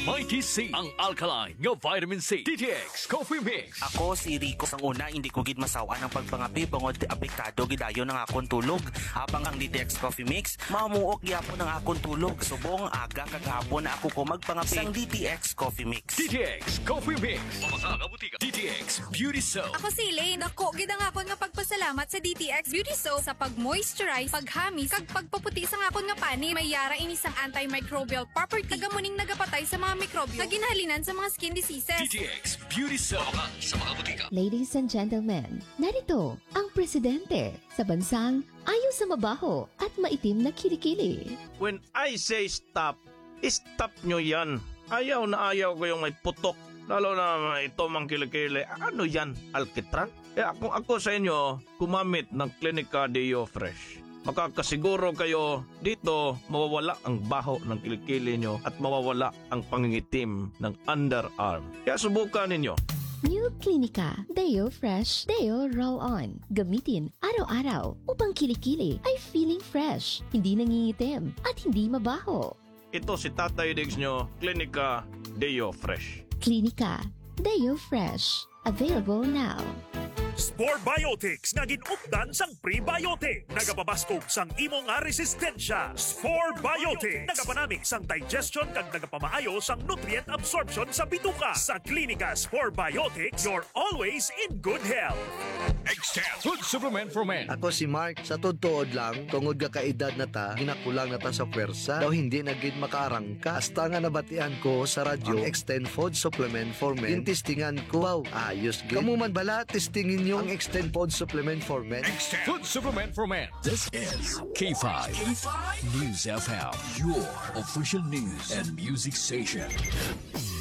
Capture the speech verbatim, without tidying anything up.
Mighty C, ang alkaline nga vitamin C. D T X Coffee Mix. Ako si Rico sang una hindi ko gid masawa ng pagpangapi bangod apektado gidayon ng akong tulog habang ang D T X Coffee Mix mamuok gyapon ng akong tulog subong aga kagahapon na ako ko magpangapi sang D T X Coffee Mix. D T X Coffee Mix. Mamaka D T X Beauty Soap. Ako si Elaine, dako gid ang akon nga pagpasalamat sa D T X Beauty Soap sa pag-moisturize, paghamis, kag pagpaputi sa akon nga pani. May yara ini sang antimicrobial property. Tagamuning nagapatay sa mga mikrobyo sa ginhalinan sa mga skin diseases. D T X Beauty Soap. Mamaka sa mga butika. Ladies and gentlemen, narito ang presidente sa bansang ayaw sa mabaho at maitim na kilikili. When I say stop, stop nyo yan. Ayaw na ayaw ko yung may putok. Lalo na ito mang kilikili. Ano yan? Alkitran? Eh kung ako sa inyo, kumamit ng Clinica Deo Fresh. Makakasiguro kayo dito mawawala ang baho ng kilikili nyo at mawawala ang pangingitim ng underarm. Kaya subukan ninyo. New Clinica Deo Fresh Deo Roll-On. Gamitin araw-araw upang kilikili ay feeling fresh, hindi nangingitim at hindi mabaho. Ito si Tatay Diggs nyo, Clinica Deo Fresh. Clinica Deo Fresh. Available now. Spore Biotics nga ginupdan sang prebiotic. Nagapabaskog sang imo nga resistensya. Spore Biotics. Nagapanamig sang digestion kag nagapamaayo sang nutrient absorption sa bituka. Sa Klinika Spore Biotics, you're always in good health. Extend Food Supplement for Men. Ako si Mark, sa tudtood lang, tungod ka kaedad na ta, ginakulang na ta sa pwersa, daw hindi na gid makaarangka. Hasta nga nabatian ko sa radyo, ang Extend Food Supplement for Men. Tintistingan ko, wow, ayos gid. Kamu man bala, testingin nyo ang Extend Food Supplement for Men. Extend Food Supplement for Men. This is K five News F M, your official news and music station.